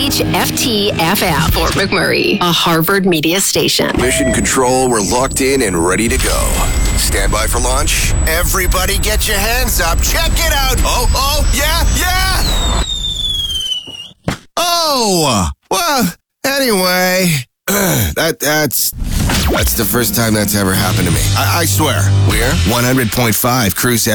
WHFT-FM, Fort McMurray, a Harvard media station. Mission Control, we're locked in and ready to go. Stand by for launch. Everybody get your hands up. Check it out. Oh, yeah. Oh, well, anyway, that's the first time that's ever happened to me. I swear. We're 100.5 Cruise